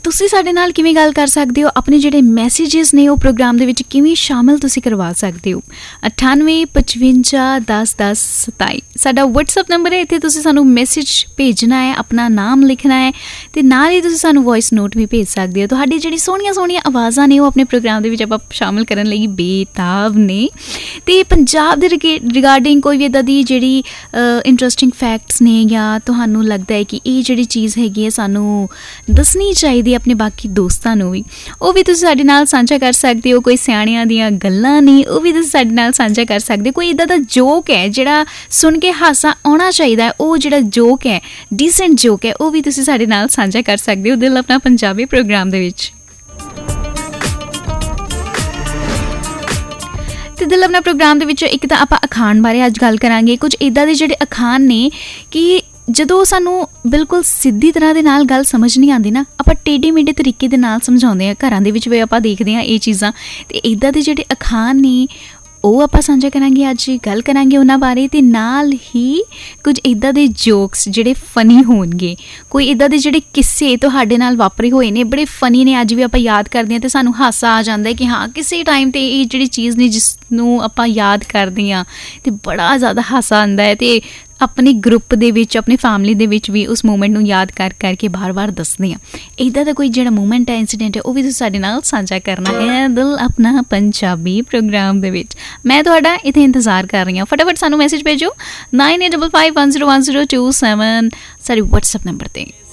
ਤੁਸੀਂ ਸਾਡੇ ਨਾਲ ਕਿਵੇਂ ਗੱਲ ਕਰ ਸਕਦੇ ਹੋ, ਆਪਣੇ ਜਿਹੜੇ ਮੈਸੇजेस ਨੇ ਉਹ ਪ੍ਰੋਗਰਾਮ ਦੇ ਵਿੱਚ ਕਿਵੇਂ ਸ਼ਾਮਿਲ ਤੁਸੀਂ ਕਰਵਾ ਸਕਦੇ ਹੋ। 9855101027 ਸਾਡਾ WhatsApp ਨੰਬਰ ਹੈ। ਇੱਥੇ ਤੁਸੀਂ ਸਾਨੂੰ ਮੈਸੇਜ ਭੇਜਣਾ ਹੈ, ਆਪਣਾ ਨਾਮ ਲਿਖਣਾ ਹੈ ਅਤੇ ਨਾਲ ਹੀ ਤੁਸੀਂ ਸਾਨੂੰ ਵੋਇਸ ਨੋਟ ਵੀ ਭੇਜ ਸਕਦੇ ਹੋ। ਤੁਹਾਡੀ ਜਿਹੜੀ ਸੋਹਣੀਆਂ ਸੋਹਣੀਆਂ ਆਵਾਜ਼ਾਂ ਨੇ ਉਹ ਆਪਣੇ ਪ੍ਰੋਗਰਾਮ ਦੇ ਵਿੱਚ ਆਪਾਂ ਸ਼ਾਮਿਲ ਕਰਨ ਲਈ ਬੇਤਾਬ ਨੇ। ਅਤੇ ਪੰਜਾਬ ਦੇ ਰਿਗਾਰਡਿੰਗ ਕੋਈ ਵੀ ਇੱਦਾਂ ਦੀ ਜਿਹੜੀ ਇੰਟਰਸਟਿੰਗ ਫੈਕਟਸ ਨੇ ਜਾਂ ਤੁਹਾਨੂੰ ਲੱਗਦਾ ਹੈ ਕਿ ਇਹ ਜਿਹੜੀ ਚੀਜ਼ ਹੈਗੀ ਹੈ ਸਾਨੂੰ ਦੱਸਣੀ ਚਾਹੀਦੀ ਆਪਣੇ ਬਾਕੀ ਦੋਸਤਾਂ ਨੂੰ ਵੀ, ਉਹ ਵੀ ਤੁਸੀਂ ਸਾਡੇ ਨਾਲ ਸਾਂਝਾ ਕਰ ਸਕਦੇ ਹੋ। ਕੋਈ ਸਿਆਣਿਆਂ ਦੀਆਂ ਗੱਲਾਂ ਨੇ ਉਹ ਵੀ ਤੁਸੀਂ ਸਾਡੇ ਨਾਲ ਸਾਂਝਾ ਕਰ ਸਕਦੇ ਹੋ। ਕੋਈ ਇੱਦਾਂ ਦਾ ਜੋਕ ਹੈ ਜਿਹੜਾ ਸੁਣ ਕੇ ਹਾਸਾ ਆਉਣਾ ਚਾਹੀਦਾ ਹੈ, ਉਹ ਜਿਹੜਾ ਜੋਕ ਹੈ ਡੀਸੈਂਟ ਜੋਕ ਹੈ, ਉਹ ਵੀ ਤੁਸੀਂ ਸਾਡੇ ਨਾਲ ਸਾਂਝਾ ਕਰ ਸਕਦੇ ਹੋ ਦਿਲ ਆਪਣਾ ਪੰਜਾਬੀ ਪ੍ਰੋਗਰਾਮ ਦੇ ਵਿੱਚ। ਅਤੇ ਦਿਲ ਆਪਣਾ ਪ੍ਰੋਗਰਾਮ ਦੇ ਵਿੱਚ ਇੱਕ ਤਾਂ ਆਪਾਂ ਅਖਾਣ ਬਾਰੇ ਅੱਜ ਗੱਲ ਕਰਾਂਗੇ। ਕੁਝ ਇੱਦਾਂ ਦੇ ਜਿਹੜੇ ਅਖਾਣ ਨੇ ਕਿ ਜਦੋਂ ਸਾਨੂੰ ਬਿਲਕੁਲ ਸਿੱਧੀ ਤਰ੍ਹਾਂ ਦੇ ਨਾਲ ਗੱਲ ਸਮਝ ਨਹੀਂ ਆਉਂਦੀ ਨਾ, ਆਪਾਂ ਟੇਢੇ ਮੇਢੇ ਤਰੀਕੇ ਦੇ ਨਾਲ ਸਮਝਾਉਂਦੇ ਹਾਂ। ਘਰਾਂ ਦੇ ਵਿੱਚ ਵੀ ਆਪਾਂ ਦੇਖਦੇ ਹਾਂ ਇਹ ਚੀਜ਼ਾਂ। ਅਤੇ ਇੱਦਾਂ ਦੇ ਜਿਹੜੇ ਅਖਾਣ ਨੇ ਉਹ ਆਪਾਂ ਸਾਂਝਾ ਕਰਾਂਗੇ, ਅੱਜ ਗੱਲ ਕਰਾਂਗੇ ਉਹਨਾਂ ਬਾਰੇ। ਅਤੇ ਨਾਲ ਹੀ ਕੁਝ ਇੱਦਾਂ ਦੇ ਜੋਕਸ ਜਿਹੜੇ ਫਨੀ ਹੋਣਗੇ, ਕੋਈ ਇੱਦਾਂ ਦੇ ਜਿਹੜੇ ਕਿੱਸੇ ਤੁਹਾਡੇ ਨਾਲ ਵਾਪਰੇ ਹੋਏ ਨੇ ਬੜੇ ਫਨੀ ਨੇ, ਅੱਜ ਵੀ ਆਪਾਂ ਯਾਦ ਕਰਦੇ ਹਾਂ ਅਤੇ ਸਾਨੂੰ ਹਾਸਾ ਆ ਜਾਂਦਾ ਹੈ ਕਿ ਹਾਂ ਕਿਸੇ ਟਾਈਮ 'ਤੇ ਇਹ ਜਿਹੜੀ ਚੀਜ਼ ਨੇ ਜਿਸ ਨੂੰ ਆਪਾਂ ਯਾਦ ਕਰਦੇ ਹਾਂ ਅਤੇ ਬੜਾ ਜ਼ਿਆਦਾ ਹਾਸਾ ਆਉਂਦਾ ਹੈ। ਅਤੇ ਆਪਣੇ ਗਰੁੱਪ ਦੇ ਵਿੱਚ, ਆਪਣੀ ਫੈਮਿਲੀ ਦੇ ਵਿੱਚ ਵੀ ਉਸ ਮੂਮੈਂਟ ਨੂੰ ਯਾਦ ਕਰ ਕਰਕੇ ਬਾਰ-ਬਾਰ ਦੱਸਦੇ ਹਾਂ। ਇੱਦਾਂ ਦਾ ਕੋਈ ਜਿਹੜਾ ਮੂਮੈਂਟ ਹੈ, ਇੰਸੀਡੈਂਟ ਹੈ, ਉਹ ਵੀ ਤੁਸੀਂ ਸਾਡੇ ਨਾਲ ਸਾਂਝਾ ਕਰਨਾ ਹੈ ਦਿਲ ਆਪਣਾ ਪੰਜਾਬੀ ਪ੍ਰੋਗਰਾਮ ਦੇ ਵਿੱਚ। ਮੈਂ ਤੁਹਾਡਾ ਇੱਥੇ ਇੰਤਜ਼ਾਰ ਕਰ ਰਹੀ ਹਾਂ। ਫਟਾਫਟ ਸਾਨੂੰ ਮੈਸੇਜ ਭੇਜੋ 9855101027 ਸਾਡੇ WhatsApp ਨੰਬਰ 'ਤੇ।